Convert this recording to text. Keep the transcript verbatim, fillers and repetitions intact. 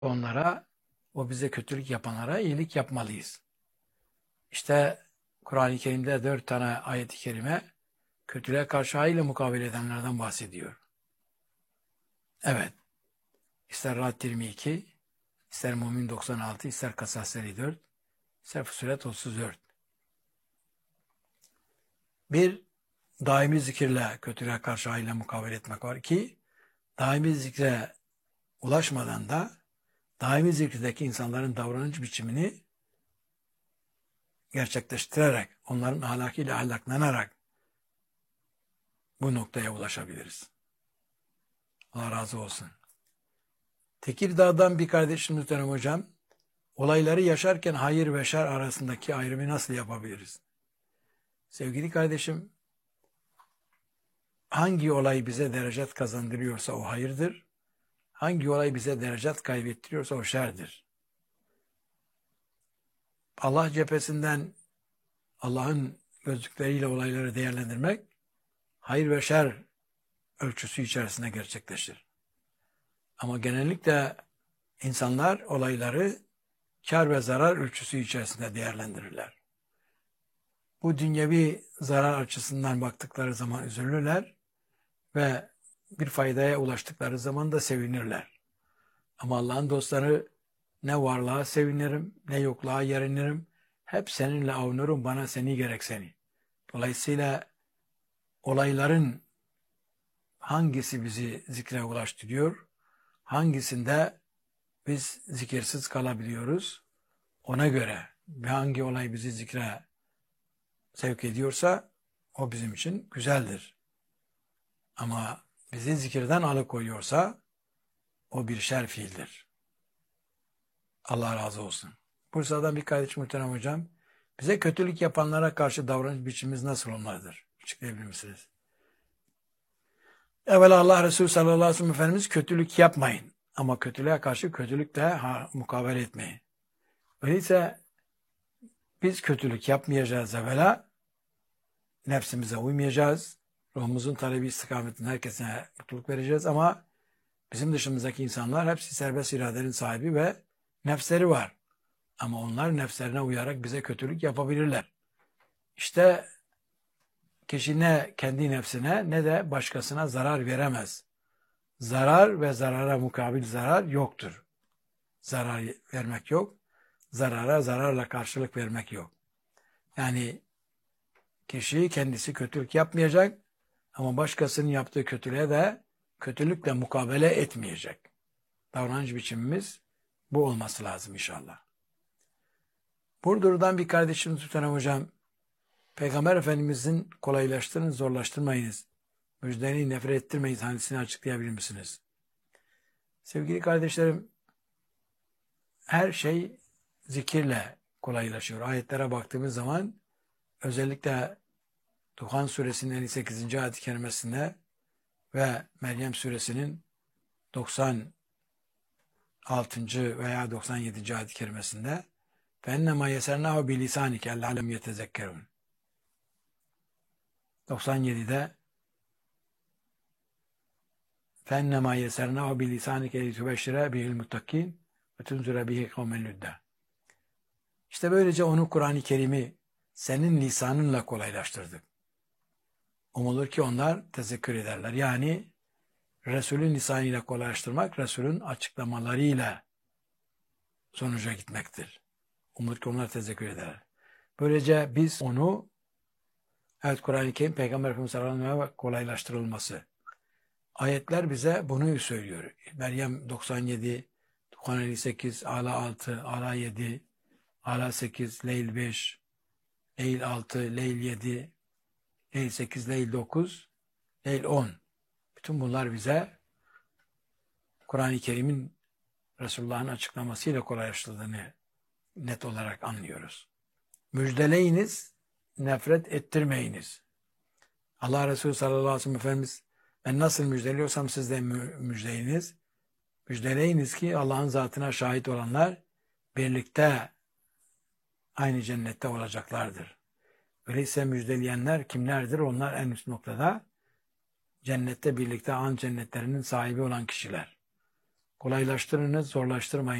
onlara, o bize kötülük yapanlara iyilik yapmalıyız. İşte Kur'an-ı Kerim'de dört tane ayet-i kerime kötülüğe karşı hayırla mukabele edenlerden bahsediyor. Evet. İster Ra'd yirmi iki, ister Mümin doksan altı, ister Kasas elli dört, ister Fussilet otuz dört. Bir, daimi zikirle kötülüğe karşı hayırla mukabele etmek var. İki, daimi zikre ulaşmadan da daimi zikirdeki insanların davranış biçimini gerçekleştirerek, onların ahlakıyla ahlaklanarak bu noktaya ulaşabiliriz. Allah razı olsun. Tekirdağ'dan bir kardeşim muhterem hocam, olayları yaşarken hayır ve şer arasındaki ayrımı nasıl yapabiliriz? Sevgili kardeşim, hangi olay bize derecet kazandırıyorsa o hayırdır, hangi olay bize derecet kaybettiriyorsa o şerdir. Allah cephesinden Allah'ın gözlükleriyle olayları değerlendirmek, hayır ve şer ölçüsü içerisinde gerçekleşir. Ama genellikle insanlar olayları kar ve zarar ölçüsü içerisinde değerlendirirler. Bu dünyevi zarar açısından baktıkları zaman üzülürler ve bir faydaya ulaştıkları zaman da sevinirler. Ama Allah'ın dostları ne varlığa sevinirim, ne yokluğa yerinirim. Hep seninle avunurum, bana seni gerek seni. Dolayısıyla olayların hangisi bizi zikre ulaştırıyor, hangisinde biz zikirsiz kalabiliyoruz, ona göre hangi olay bizi zikre sevk ediyorsa o bizim için güzeldir. Ama bizi zikirden alıkoyuyorsa o bir şer fiildir. Allah razı olsun. Bursa'dan bir kardeşim muhterem hocam, bize kötülük yapanlara karşı davranış biçimimiz nasıl olmalıdır? Açıklayabilir misiniz? Evvela Allah Resulü sallallahu aleyhi ve sellem Efendimiz kötülük yapmayın. Ama kötülüğe karşı kötülükle ha, mukabele etmeyin. Öyleyse biz kötülük yapmayacağız evvela, nefsimize uymayacağız, ruhumuzun talebi istikametinde herkese mutluluk vereceğiz ama bizim dışımızdaki insanlar hepsi serbest iradenin sahibi ve nefsleri var. Ama onlar nefslerine uyarak bize kötülük yapabilirler. İşte kişi ne kendi nefsine ne de başkasına zarar veremez. Zarar ve zarara mukabil zarar yoktur. Zarar vermek yok. Zarara zararla karşılık vermek yok. Yani kişi kendisi kötülük yapmayacak ama başkasının yaptığı kötülüğe de kötülükle mukabele etmeyecek. Davranış biçimimiz bu olması lazım inşallah. Burdur'dan bir kardeşimiz Sultan Hocam, Peygamber Efendimizin kolaylaştırın, zorlaştırmayınız. Müjdeni nefret ettirmeyiz hadisini açıklayabilir misiniz? Sevgili kardeşlerim, her şey zikirle kolaylaşıyor. Ayetlere baktığımız zaman özellikle Duhan suresinin elli sekizinci ayet-i kerimesinde ve Meryem suresinin doksan altıncı veya doksan yedinci ayet-i kerimesinde فَاَنَّمَا يَسَرْنَاهُ بِلِسَانِكَ اَلَّعَلَمْ يَتَذَكَّرُونَ doksan yedide فَاَنَّمَا يَسَرْنَاهُ بِلِسَانِكَ لِتُبَشِّرَ بِهِ الْمُتَّقِينَ وَتُنْزُرَ بِهِ قَوْمًا لُدَّ. İşte böylece onu Kur'an-ı Kerim'i senin lisanınla kolaylaştırdık. Umulur ki onlar tezekkür ederler. Yani Resul'ün lisanıyla kolaylaştırmak, Resul'ün açıklamalarıyla sonuca gitmektir. Umulur ki onlar tezekkür ederler. Böylece biz onu, evet Kur'an-ı Kerim Peygamber Efendimiz sallallahu aleyhi ve sellem kolaylaştırılması. Ayetler bize bunu söylüyor. Meryem doksan yedi, Duhan elli sekiz, Ala altı, Ala yedi, Ala sekiz, Leyl beş, Leyl altı, Leyl yedi, Leyl sekiz, Leyl dokuz, Leyl on. Bütün bunlar bize Kur'an-ı Kerim'in Resulullah'ın açıklamasıyla kolaylaştırdığını net olarak anlıyoruz. Müjdeleyiniz, nefret ettirmeyiniz. Allah Resulü sallallahu aleyhi ve sellem Efendimiz, ben nasıl müjdeliyorsam siz de müjdeleyiniz. Müjdeleyiniz ki Allah'ın zatına şahit olanlar birlikte aynı cennette olacaklardır. Öyleyse müjdeleyenler kimlerdir? Onlar en üst noktada cennette birlikte an cennetlerinin sahibi olan kişiler. Kolaylaştırınız, zorlaştırmayın.